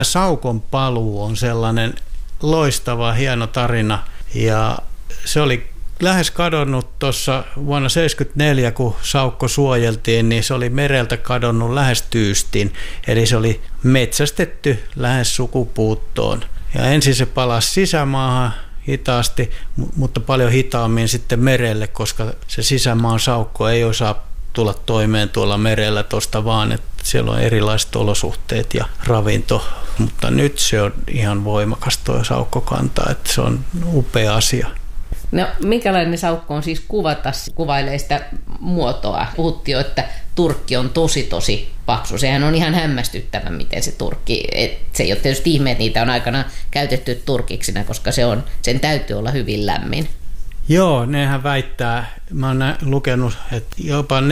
Saukon paluu on sellainen loistava, hieno tarina ja se oli lähes kadonnut tuossa vuonna 1974, kun saukko suojeltiin, niin se oli mereltä kadonnut lähes tyystin. Eli se oli metsästetty lähes sukupuuttoon. Ja ensin se palasi sisämaahan hitaasti, mutta paljon hitaammin sitten merelle, koska se sisämaan saukko ei osaa tulla toimeen tuolla merellä tuosta vaan, että siellä on erilaiset olosuhteet ja ravinto. Mutta nyt se on ihan voimakas tuo saukkokanta, että se on upea asia. No, minkälainen saukko on siis kuvata? Kuvailee sitä muotoa. Puhuttiin jo, että turkki on tosi paksu. Sehän on ihan hämmästyttävä, miten se turkki. Se ei ole tietysti ihme, että niitä on aikana käytetty turkiksina, koska sen täytyy olla hyvin lämmin. Joo, nehän väittää, mä oon lukenut, että jopa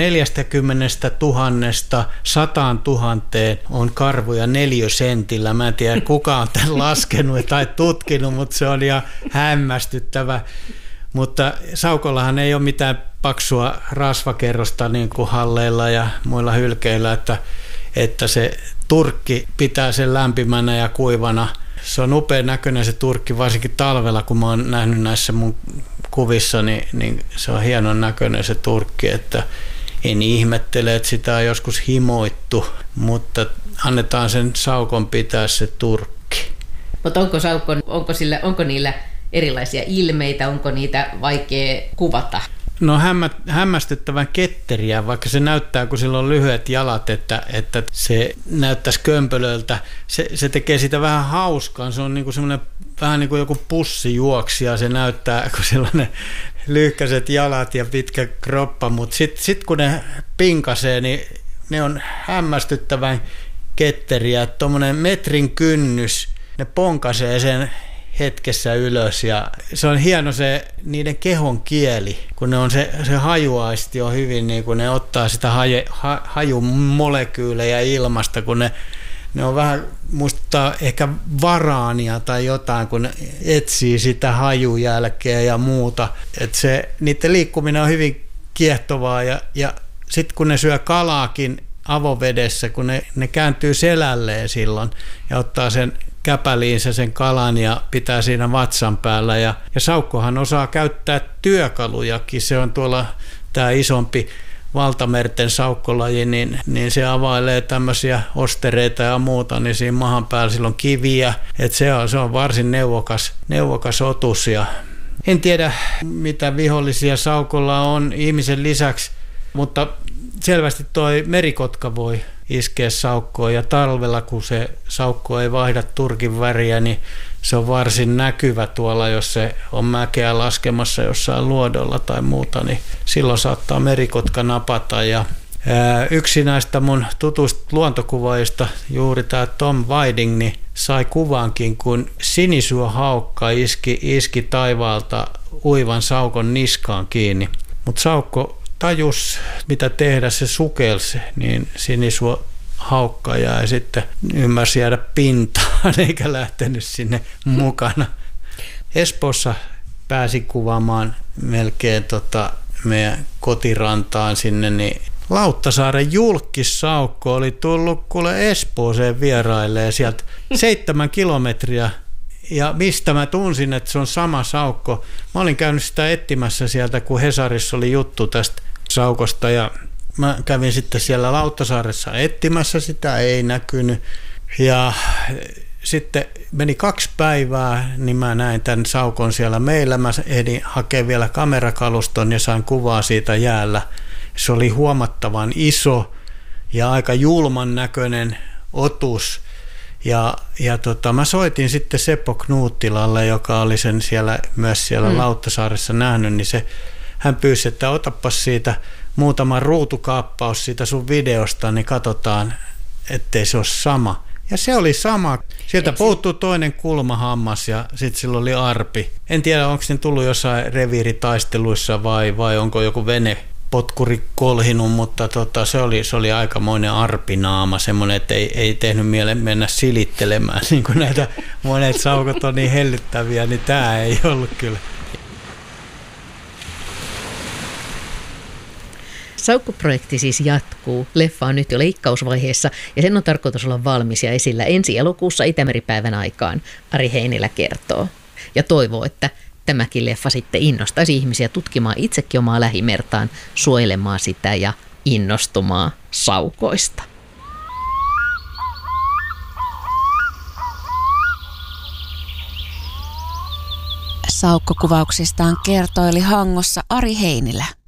40 000 100 000 on karvoja 4 sentillä. Mä en tiedä, kuka on tämän laskenut tai tutkinut, mutta se on ihan hämmästyttävä. Mutta saukollahan ei ole mitään paksua rasvakerrosta niin kuin halleilla ja muilla hylkeillä, että se turkki pitää sen lämpimänä ja kuivana. Se on upean näköinen se turkki, varsinkin talvella, kun mä oon nähnyt näissä mun kuvissa, niin se on hienon näköinen se turkki, että en ihmettele, että sitä on joskus himoittu, mutta annetaan sen saukon pitää se turkki. Mutta onko niillä erilaisia ilmeitä, onko niitä vaikea kuvata? No hämmästyttävän ketteriä, vaikka se näyttää, kun sillä on lyhyet jalat, että se näyttäisi kömpelöltä. Se tekee sitä vähän hauskaa, se on niin kuin semmoinen vähän niin kuin joku pussijuoksija, se näyttää, kun sillä on ne lyhkäiset jalat ja pitkä kroppa, mutta sit kun ne pinkasee, niin ne on hämmästyttävän ketteriä. Tuommoinen metrin kynnys, ne ponkasee sen hetkessä ylös ja se on hieno se niiden kehon kieli, kun ne on se hajuaisti on hyvin, niin kun ne ottaa sitä hajumolekyylejä ilmasta, kun ne on vähän, muistuttaa ehkä varaania tai jotain, kun ne etsii sitä hajujälkeä ja muuta. Että niiden liikkuminen on hyvin kiehtovaa ja sitten kun ne syö kalaakin avovedessä, kun ne kääntyy selälleen silloin ja ottaa sen käpäliinsä sen kalan ja pitää siinä vatsan päällä. Ja saukkohan osaa käyttää työkalujakin. Se on tuolla tämä isompi valtamerten saukkolaji, niin se availee tämmöisiä ostereita ja muuta, niin siinä mahan päällä sillä on kiviä. Et se on varsin neuvokas otus. Ja en tiedä, mitä vihollisia saukolla on ihmisen lisäksi, mutta selvästi toi merikotka voi iskeä saukkoon ja talvella, kun se saukko ei vaihda turkin väriä, niin se on varsin näkyvä tuolla, jos se on mäkeä laskemassa jossain luodolla tai muuta, niin silloin saattaa merikotka napata. Ja yksi näistä mun tutuista luontokuvaajista, juuri tämä Tom Whiting, niin sai kuvankin, kun sinisuohaukka iski taivaalta uivan saukon niskaan kiinni, mutta saukko tajus, mitä tehdä, se sukelsi, niin sinisuohaukka ja sitten ymmärsi jäädä pintaan eikä lähtenyt sinne mukana. Espoossa pääsi kuvaamaan melkein meidän kotirantaan sinne, niin Lauttasaaren julkissaukko oli tullut kuule Espooseen vierailemaan sieltä 7 kilometriä. Ja mistä mä tunsin, että se on sama saukko. Mä olin käynyt sitä etsimässä sieltä, kun Hesarissa oli juttu tästä saukosta. Ja mä kävin sitten siellä Lauttasaaressa etsimässä sitä, ei näkynyt. Ja sitten meni 2 päivää, niin mä näin tämän saukon siellä meillä. Mä ehdin hakea vielä kamerakaluston ja sain kuvaa siitä jäällä. Se oli huomattavan iso ja aika julman näköinen otus. Ja mä soitin sitten Seppo Knuuttilalle, joka oli sen myös siellä Lauttasaaressa nähnyt, niin hän pyysi, että otapas siitä muutama ruutukaappaus siitä sun videosta, niin katsotaan, ettei se ole sama. Ja se oli sama. Sieltä puuttuu toinen kulmahammas ja sitten sillä oli arpi. En tiedä, onko ne tullut jossain reviiritaisteluissa vai onko joku vene potkuri kolhinut, mutta se oli aikamoinen arpinaama, semmoinen, että ei tehnyt mieleen mennä silittelemään, niin kuin näitä monet saukot on niin hellyttäviä, niin tämä ei ollut kyllä. Saukko-projekti siis jatkuu. Leffa on nyt jo leikkausvaiheessa ja sen on tarkoitus olla valmis ja esillä ensi elokuussa Itämeripäivän aikaan, Ari Heinilä kertoo. Ja toivoo, että tämäkin leffa sitten innostaisi ihmisiä tutkimaan itsekin omaa lähimertaan, suojelemaan sitä ja innostumaan saukoista. Saukkokuvauksistaan kertoili Hangossa Ari Heinilä.